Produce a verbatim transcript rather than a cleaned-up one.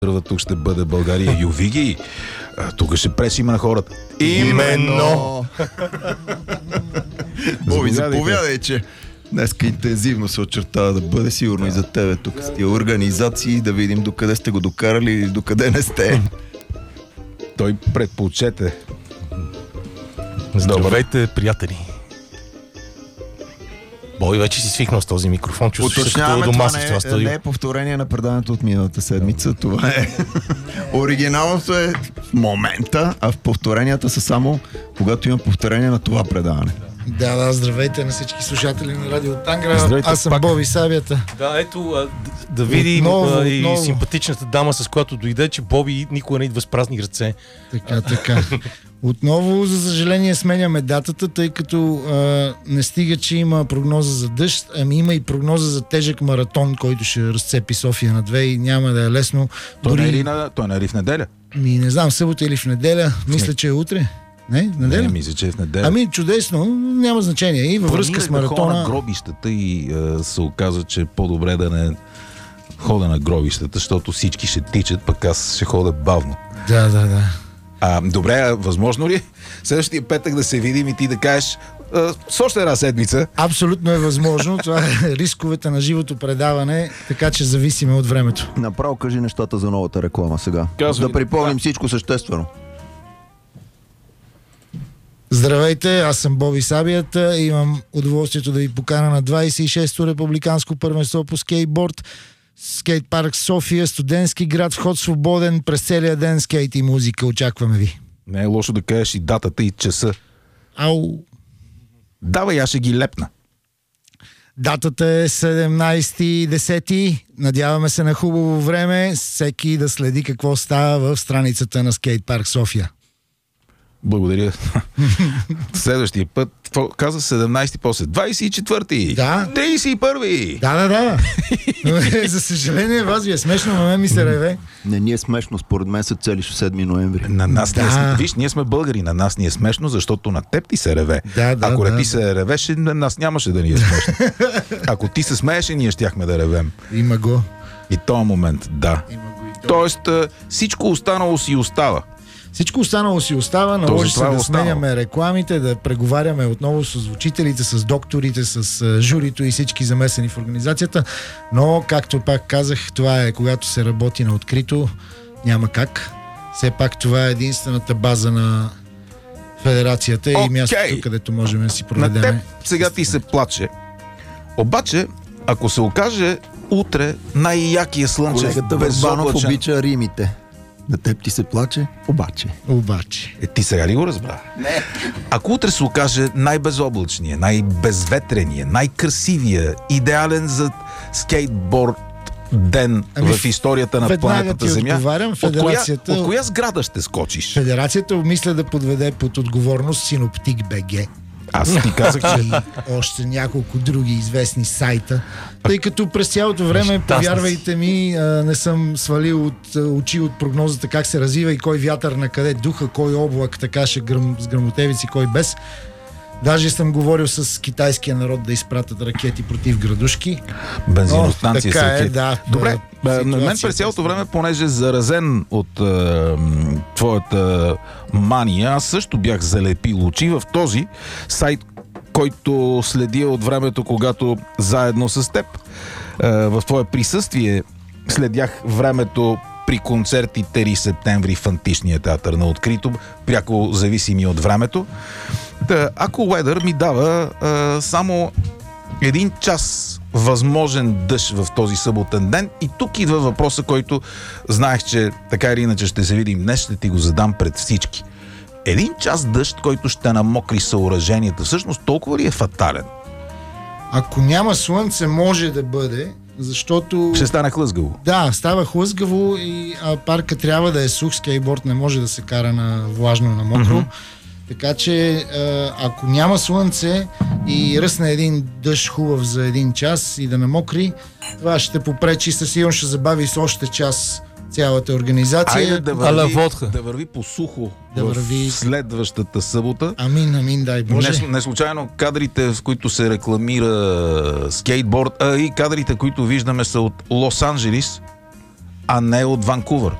тук ще бъде България. Ювиги, тук ще пресим на хората. Именно! Боби, заповядай, че днеска интензивно се очертава да бъде сигурно и за тебе тук с тия организации, да видим докъде сте го докарали или докъде не сте. Той предпочете. Здравейте, приятели. Бой вече си свикнал с този микрофон, чувстваш се като дома си в това студио. Не е повторение на предаването от миналата седмица, това е. Оригиналното е в момента, а в повторенията са само когато има повторение на това предаване. Да, да, здравейте на всички слушатели на Радио Тангра. Здравейте, Аз съм пак. Боби Сабията. Да, ето, а, да видим Отново, а, и отново. симпатичната дама, с която дойде, че Боби никога не идва с празни ръце. Така, така. Отново, за съжаление, сменяме датата, тъй като а, не стига, че има прогноза за дъжд, ами има и прогноза за тежък маратон, който ще разцепи София на две и няма да е лесно. Той Дори... не е ли на, той не е ли в неделя? Ми, не знам, събота или в неделя. Мисля, че е утре. Не, неделя? Не, мисля, че е в неделя. Ами, чудесно, няма значение. И във връзка с Планирах да ходя маратона... на гробищата и е, се оказа, че е по-добре да не хода на гробищата, защото всички ще тичат, пък аз ще ходя бавно. Да, да, да. А, добре, а възможно ли следващия петък да се видим и ти да кажеш а, с още една седмица? Абсолютно е възможно. Това е рисковете на живото предаване, така че зависиме от времето. Направо кажи нещата за новата реклама сега. Казвай. Да припомним всичко съществено. Здравейте, аз съм Боби Сабията. Имам удоволствието да ви покана на двадесет и шесто републиканско първенство по скейтборд. Скейт парк София, студентски град, вход свободен, през целия ден скейт и музика. Очакваме ви. Не е лошо да кажеш и датата и часа. Ау! Давай, аз ще ги лепна. Датата е седемнадесети десети. Надяваме се на хубаво време. Всеки да следи какво става в страницата на Скейт парк София. Благодаря. Следващия път, какво каза седемнадесети, после двадесет и четвърти. Да. тридесет и първи. Да, да, да. За съжаление, вас ви е смешно, но мен ми се реве. Не ни е смешно, според мен се целиш в седми ноември. На нас Да. ние сме, виж, ние сме българи, на нас ни е смешно, защото на теб ти се реве. Да, да, Ако не да, ти да. се ревеше, на нас нямаше да ни е смешно. Ако ти се смееше, ние щяхме да ревем. Има го. И този момент, да. Има го и то. Тоест, а, всичко останало си остава. Всичко останало си остава, наложи се затова е да останало. сменяме рекламите, да преговаряме отново с звучителите, с докторите, с а, журито и всички замесени в организацията. Но, както пак казах, това е когато се работи на открито, няма как. Все пак това е единствената база на федерацията и Окей. мястото, където можем да си На проведем. теб сега ти се плаче. Обаче, ако се окаже утре най-якия слънчев Колегата Върбанов безоблачен... обича римите. На теб ти се плаче, обаче. Обаче. Е, ти сега ли го разбра? Не. Ако утре се окаже най-безоблачния, най-безветрения, най-красивия, идеален за скейтборд ден Ами, в историята на веднага планетата ти Земя, отговарям, от, коя, федерацията- от коя сграда ще скочиш? Федерацията обмисля да подведе под отговорност Синоптик БГ. Аз ти казах, че... И още няколко други известни сайта. Тъй като през цялото време, повярвайте ми, а, не съм свалил от а, очи от прогнозата как се развива и кой вятър на къде духа, кой облак така ще гръм, с гръмотевици, кой без. Даже съм говорил с китайския народ да изпратят ракети против градушки. Бензиностанция О, така са е, ракети. да. Добре, Да, бе, на мен ситуацията през цялото е време, понеже заразен от е, м, твоята мания, аз също бях залепил очи в този сайт, който следя от времето, когато заедно с теб е, в твое присъствие следях времето при концерти три септември в Античния театър на открито, пряко зависими от времето. Да, ако Weather ми дава е, само един час възможен дъжд в този съботен ден. И тук идва въпроса, който знаех, че така или иначе ще се видим днес, ще ти го задам пред всички. Един час дъжд, който ще намокри съоръженията, всъщност толкова ли е фатален? Ако няма слънце, може да бъде, защото... Ще стане хлъзгаво. Да, става хлъзгаво и а, парка трябва да е сух, скейтборд не може да се кара на влажно, на мокро. Mm-hmm. Така че а, ако няма слънце и ръсне един дъжд хубав за един час и да намокри, това ще попречи, със сигурно ще забави с още час цялата организация. Айде да Ала върви, водка. да върви по сухо Да в върви. следващата събота. Амин, амин, дай Боже. Не, не случайно кадрите, в които се рекламира скейтборд, а и кадрите, които виждаме, са от Лос-Анджелис. а не от Ванкувър.